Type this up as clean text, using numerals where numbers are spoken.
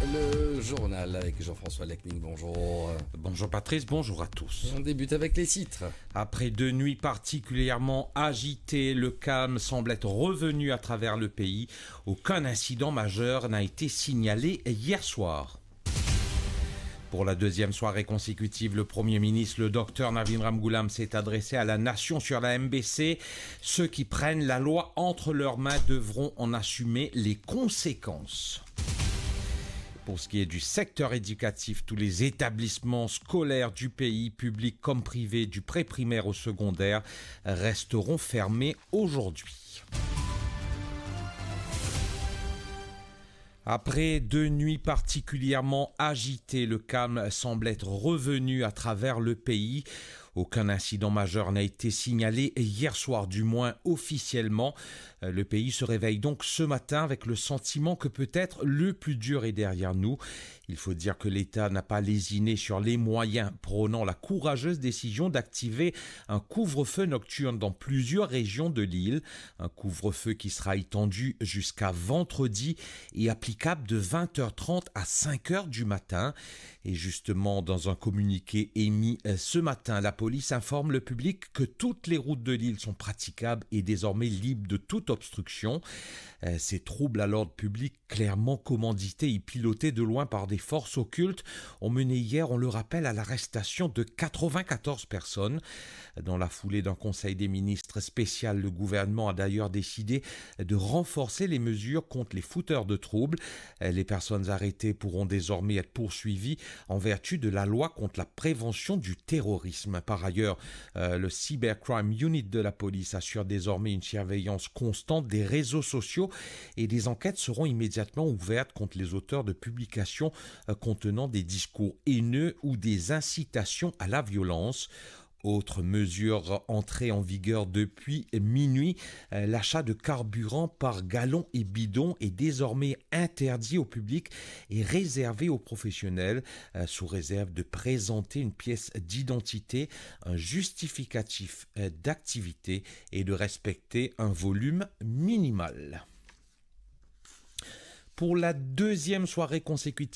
Le journal avec Jean-François Lecning, bonjour. Bonjour Patrice, bonjour à tous. On débute avec les titres. Après 2 nuits particulièrement agitées, le calme semble être revenu à travers le pays. Aucun incident majeur n'a été signalé hier soir. Pour la deuxième soirée consécutive, le Premier ministre, le docteur Navin Ramgoolam, s'est adressé à la nation sur la MBC. Ceux qui prennent la loi entre leurs mains devront en assumer les conséquences. Pour ce qui est du secteur éducatif, tous les établissements scolaires du pays, publics comme privés, du pré-primaire au secondaire, resteront fermés aujourd'hui. Après 2 nuits particulièrement agitées, le calme semble être revenu à travers le pays. Aucun incident majeur n'a été signalé hier soir, du moins officiellement. Le pays se réveille donc ce matin avec le sentiment que peut-être le plus dur est derrière nous. Il faut dire que l'État n'a pas lésiné sur les moyens, prônant la courageuse décision d'activer un couvre-feu nocturne dans plusieurs régions de l'île. Un couvre-feu qui sera étendu jusqu'à vendredi et applicable de 20h30 à 5h du matin. Et justement, dans un communiqué émis ce matin, la police informe le public que toutes les routes de l'île sont praticables et désormais libres de toute obstruction. Ces troubles à l'ordre public, clairement commandités et pilotés de loin par des forces occultes, ont mené hier, on le rappelle, à l'arrestation de 94 personnes. Dans la foulée d'un conseil des ministres spécial, le gouvernement a d'ailleurs décidé de renforcer les mesures contre les fouteurs de troubles. Les personnes arrêtées pourront désormais être poursuivies en vertu de la loi contre la prévention du terrorisme. Par ailleurs, le Cybercrime Unit de la police assure désormais une surveillance constante des réseaux sociaux et des enquêtes seront immédiatement ouvertes contre les auteurs de publications contenant des discours haineux ou des incitations à la violence. Autre mesure entrée en vigueur depuis minuit, l'achat de carburant par gallon et bidon est désormais interdit au public et réservé aux professionnels, sous réserve de présenter une pièce d'identité, un justificatif d'activité et de respecter un volume minimal. Pour la deuxième soirée consécutive,